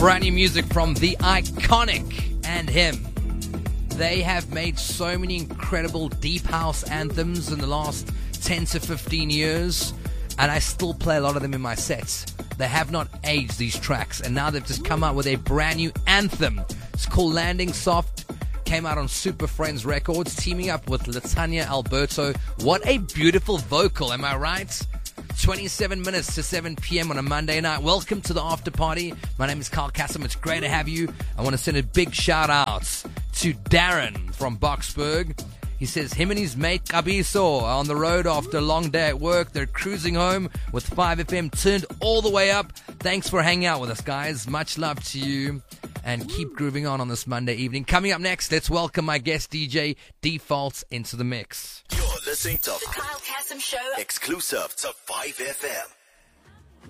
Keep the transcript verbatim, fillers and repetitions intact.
Brand new music from The Iconic and him. They have made so many incredible deep house anthems in the last ten to fifteen years, and I still play a lot of them in my sets. They have not aged, these tracks, and now they've just come out with a brand new anthem. It's called Landing Soft. Came out on Super Friends Records, teaming up with Latanya Alberto. What a beautiful vocal, am I right? twenty-seven minutes to seven p.m. on a Monday night. Welcome to the after party. My name is Carl Kassam. It's great to have you. I want to send a big shout out to Darren from Boksburg. He says him and his mate Kabiso are on the road after a long day at work. They're cruising home with five F M turned all the way up. Thanks for hanging out with us, guys. Much love to you. And keep grooving on on this Monday evening. Coming up next, let's welcome my guest D J, Defaults, into the mix. You're listening to The Kyle Kassam Show. Exclusive to five F M.